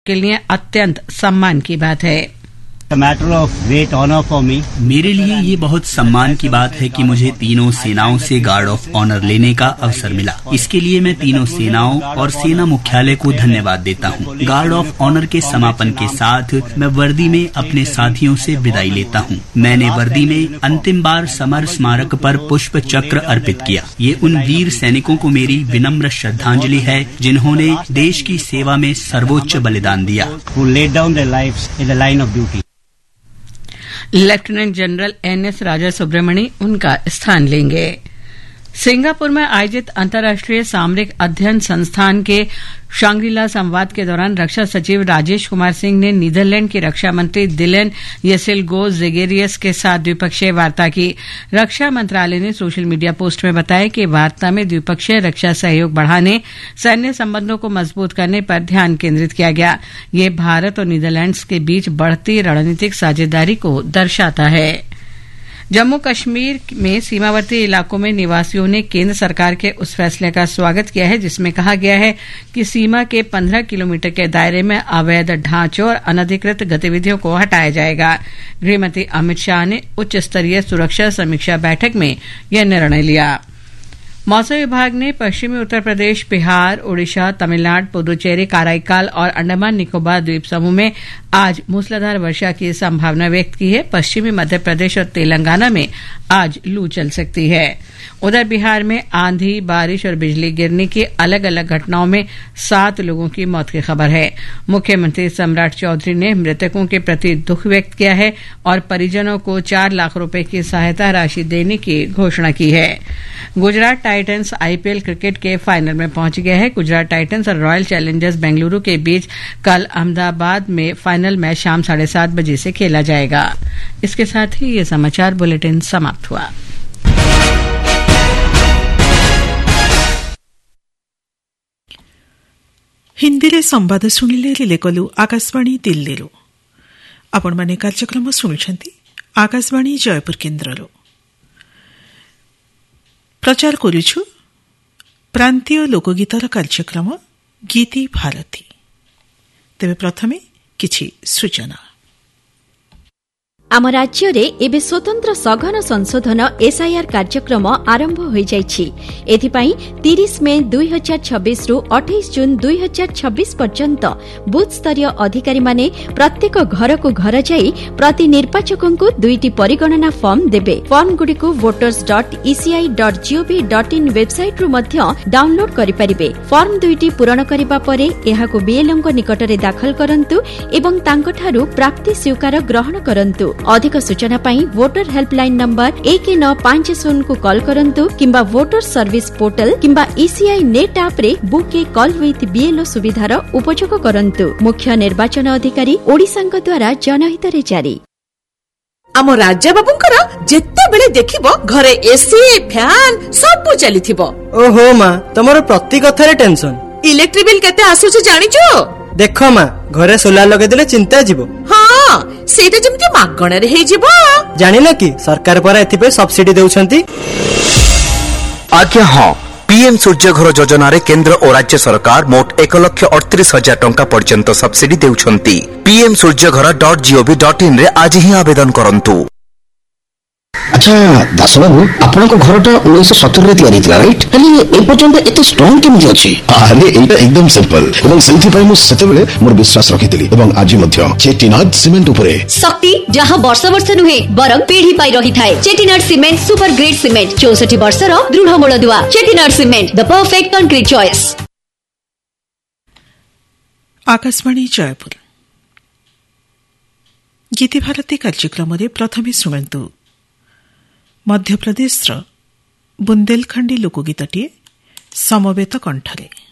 के लिए अत्यंत सम्मान की बात है। मेरे लिए ये बहुत सम्मान की बात है कि मुझे तीनों सेनाओं से गार्ड ऑफ ऑनर लेने का अवसर मिला। इसके लिए मैं तीनों सेनाओं और सेना मुख्यालय को धन्यवाद देता हूँ। गार्ड ऑफ ऑनर के समापन के साथ मैं वर्दी में अपने साथियों से विदाई लेता हूँ। मैंने वर्दी में अंतिम बार समर स्मारक पर पुष्प चक्र अर्पित किया। ये उन वीर सैनिकों को मेरी विनम्र श्रद्धांजलि है जिन्होंने देश की सेवा में सर्वोच्च बलिदान दिया। लेफ्टिनेंट जनरल NS राजा सुब्रमणी उनका स्थान लेंगे। सिंगापुर में आयोजित अंतर्राष्ट्रीय सामरिक अध्ययन संस्थान के शांग्रीला संवाद के दौरान रक्षा सचिव राजेश कुमार सिंह ने नीदरलैंड के रक्षा मंत्री दिलेन येसिलगो ज़ेगेरियस के साथ द्विपक्षीय वार्ता की। रक्षा मंत्रालय ने सोशल मीडिया पोस्ट में बताया कि वार्ता में द्विपक्षीय रक्षा सहयोग बढ़ाने, सैन्य संबंधों को मजबूत करने पर ध्यान केंद्रित किया गया। ये भारत और नीदरलैंड्स के बीच बढ़ती रणनीतिक साझेदारी को दर्शाता है। जम्मू कश्मीर में सीमावर्ती इलाकों में निवासियों ने केंद्र सरकार के उस फैसले का स्वागत किया है जिसमें कहा गया है कि सीमा के 15 किलोमीटर के दायरे में अवैध ढांचों और अनधिकृत गतिविधियों को हटाया जाएगा। गृहमंत्री अमित शाह ने उच्च स्तरीय सुरक्षा समीक्षा बैठक में यह निर्णय लिया। मौसम विभाग ने पश्चिमी उत्तर प्रदेश, बिहार, ओडिशा, तमिलनाडु, पुदुचेरी, कराईकाल और अंडमान निकोबार द्वीप समूह में आज मूसलाधार वर्षा की संभावना व्यक्त की है। पश्चिमी मध्य प्रदेश और तेलंगाना में आज लू चल सकती है। उधर बिहार में आंधी, बारिश और बिजली गिरने की अलग अलग घटनाओं में 7 लोगों की मौत की खबर है। मुख्यमंत्री सम्राट चौधरी ने मृतकों के प्रति दुख व्यक्त किया है और परिजनों को 4 लाख रुपए की सहायता राशि देने की घोषणा की है। गुजरात टाइटंस IPL क्रिकेट के फाइनल में पहुंच गया है। गुजरात टाइटंस और रॉयल चैलेंजर्स बेंगलुरु के बीच कल अहमदाबाद में फाइनल मैच शाम 7:30 बजे से खेला जाएगा। इसके साथ ही ये समाचार बुलेटिन समाप्त हुआ। हिंदी संवाद शुणिले रिले कलु आकाशवाणी दिल्ली। आपण माने कार्यक्रम शुणुछंती आकाशवाणी जयपुर केन्द्र। प्रचार करुछु प्रांतीय लोकगीतर कार्यक्रम गीति भारती। तेबे प्रथमे किछि सूचना। आम राज्य रे एबे स्वतंत्र सघन संशोधन SIR कार्यक्रम आरंभ होई जाइछि। एथिपाई 30 मे 2026 रु 28 जून 2026 पर्यंत बूथ स्तरीय अधिकारी माने प्रत्येक घर को घर जाई प्रति निर्वाचकों को 2टी परिगणना फॉर्म देबे। फॉर्म गुडी को voters.eci.gov.in वेबसाइट रु मध्य डाउनलोड करि परिबे। फॉर्म 2टी पूरण करिबा परे एहाको BLO को निकट रे दाखल करंतु एवं तांकठारु प्राप्ति स्वीकार ग्रहण करंतु। अधिक सूचना पाई वोटर हेल्पलाइन नंबर 1950 को कॉल करंतु किंबा वोटर सर्विस पोर्टल किंबा ECI नेट ऐप रे book A call with BLO सुविधार उपयोग करंतु। मुख्य निर्वाचन अधिकारी ओडिशांक द्वारा जनहित रे जारी। आम राजा बाबूंकर जेते बेले देखिबो घरे एसी फैन सब चलीथिबो। ओहो मां तमरो प्रति कथारे टेंशन। इलेक्ट्रिक बिल केते आसुची जानिचो? देखो मां घरे सोलार लगे देले चिंता जीवो। हां सेटा जेमति मागण रे हे जीवो। जानिना कि सरकार पर एथिपे सब्सिडी देउछंती। आज्ञा हां पीएम सूर्य घर योजना रे केंद्र और राज्य सरकार मोट 1,38,000 टंका पर्यंत सब्सिडी देउछंती। पीएम सूर्य घर.gov.in रे आज ही आवेदन करंतु। अच्छा दास बाबू आपण को घरटा 1970 रे तयारी थिला राइट हेले ए पर्यंत एते स्ट्रांग केमि अछि? अरे एटा एकदम सिंपल एवं सेंथि पय मु सेतेबेले मोर विश्वास रखितिली एवं आज मध्य चेटिनाड सीमेंट उपरे शक्ति जहां वर्ष वर्ष नुहे बरं पीढ़ी पाई रही थाए। Chettinad cement super grade cement 64 वर्षर दृढ़ मूलदुआ। Chettinad cement the perfect concrete choice. Akashvani Jaipur गीति भारती कार्यक्रम रे प्रथमे सुनंतु मध्यप्रदेश बुंदेलखंडी लोकगीतटीए समवेत कंठरे।